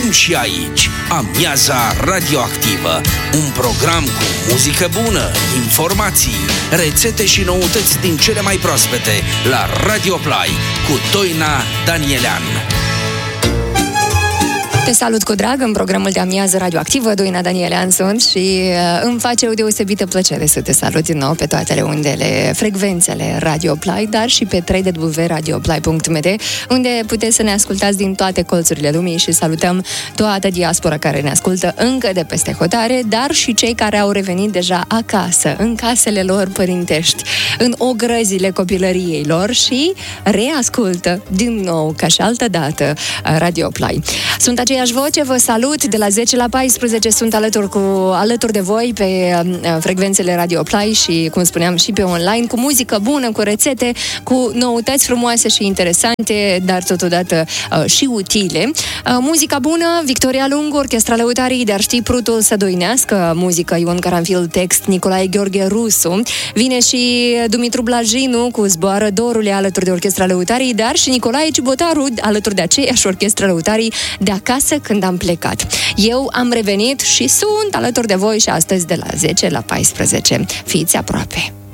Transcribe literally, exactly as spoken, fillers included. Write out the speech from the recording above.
acum și aici, Amiaza Radioactivă, un program cu muzică bună, informații, rețete și noutăți din cele mai proaspete la Radio Play cu Doina Danielean. Te salut cu drag în programul de Amiază Radioactivă. Doina Danielean sunt și uh, îmi face o deosebită plăcere să te salut din nou pe toate undele, frecvențele Radio Play, dar și pe w w w punct radio play punct m d, unde puteți să ne ascultați din toate colțurile lumii și salutăm toată diaspora care ne ascultă încă de peste hotare, dar și cei care au revenit deja acasă, în casele lor părintești, în ogrăzile copilăriei lor și reascultă din nou, ca și altă dată, Radio Play. Sunt aceia voce, vă salut de la zece la paisprezece, sunt alături, cu, alături de voi pe uh, frecvențele Radio Play și, cum spuneam, și pe online, cu muzică bună, cu rețete, cu noutăți frumoase și interesante, dar totodată uh, și utile. Uh, muzica bună, Victoria Lungu, Orchestra Lăutarii, dar știi Prutul să doinească, muzică Ion Caranfil, text Nicolae Gheorghe Rusu. Vine și Dumitru Blajinu cu Zboară dorule alături de Orchestra Lăutarii, dar și Nicolae Ciubotaru alături de aceeași Orchestra Lăutarii de acasă când am plecat. Eu am revenit și sunt alături de voi și astăzi de la zece la paisprezece. Fiți aproape!